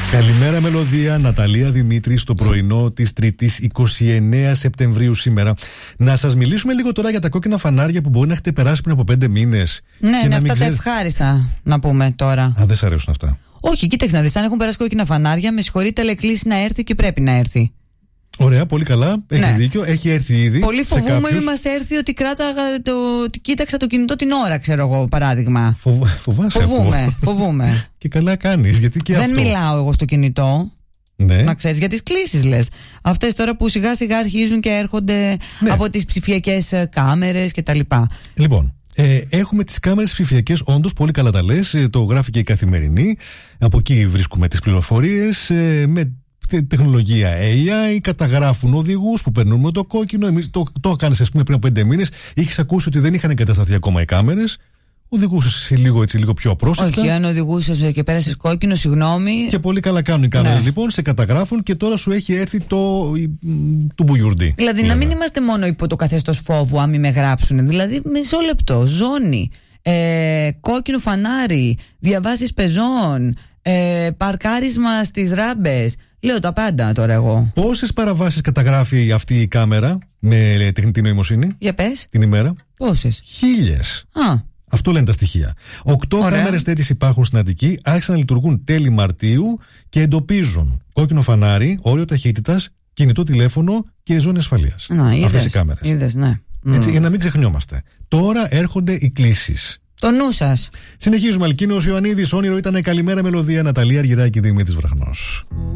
Καλημέρα μελωδία, Ναταλία Δημήτρη στο πρωινό της Τρίτης 29 Σεπτεμβρίου σήμερα. Να σας μιλήσουμε λίγο τώρα για τα κόκκινα φανάρια που μπορεί να έχετε περάσει πριν από 5 μήνες. Ναι, αυτά τα ευχάριστα να πούμε τώρα. Α, δεν σ' αρέσουν αυτά? Όχι, κοίταξε να δεις, αν έχουν περάσει κόκκινα φανάρια, με συγχωρείτε, αλλά κλείσει να έρθει και πρέπει να έρθει. Ωραία, πολύ καλά. Έχεις δίκιο. Έχει έρθει ήδη. Πολύ φοβούμαι μην μας έρθει ότι κοίταξα το κινητό την ώρα, ξέρω εγώ, παράδειγμα. Φοβάσαι? Φοβούμαι. Και καλά κάνεις, γιατί και δεν αυτό. Δεν μιλάω εγώ στο κινητό. Ναι. Να ξέρεις, για τις κλήσεις λες. Αυτές τώρα που σιγά σιγά αρχίζουν και έρχονται από τις ψηφιακές κάμερες κτλ. Λοιπόν. Έχουμε τις κάμερες ψηφιακές, όντως πολύ καλά τα λες. Το γράφει και η Καθημερινή. Από εκεί βρίσκουμε τις πληροφορίες. Με τεχνολογία AI, καταγράφουν οδηγούς που περνούν με το κόκκινο. Εμείς το έκανες, ας πούμε, πριν από 5 μήνες. Είχες ακούσει ότι δεν είχαν εγκατασταθεί ακόμα οι κάμερες. Οδηγούσες λίγο πιο απρόσεκτα. Όχι, αν οδηγούσες και πέρασες κόκκινο, συγγνώμη. Και πολύ καλά κάνουν οι κάμερες, λοιπόν, σε καταγράφουν και τώρα σου έχει έρθει το μπουγιουρντί. Δηλαδή, να μην είμαστε μόνο υπό το καθεστώς φόβου, αν μην με γράψουν. Δηλαδή, μισό λεπτό, ζώνη, κόκκινο φανάρι, διαβάσεις πεζών, παρκάρισμα στις ράμπες. Λέω τα πάντα τώρα εγώ. Πόσες παραβάσεις καταγράφει αυτή η κάμερα με τεχνητή νοημοσύνη? Για πες. Την ημέρα? Πόσες? 1000. Αυτό λένε τα στοιχεία. 8 κάμερες τέτοιες υπάρχουν στην Αττική, άρχισαν να λειτουργούν τέλη Μαρτίου και εντοπίζουν κόκκινο φανάρι, όριο ταχύτητας, κινητό τηλέφωνο και ζώνη ασφαλείας. Αυτές οι κάμερες. Είδες, ναι. Έτσι, για να μην ξεχνιόμαστε. Τώρα έρχονται οι κλήσεις. Το νου σας. Συνεχίζουμε. Αλκίνος Ιωαννίδης, όνειρο ήταν καλημέρα μελωδία, Ναταλία Αργυράκη, Δημήτρης Βραχνός.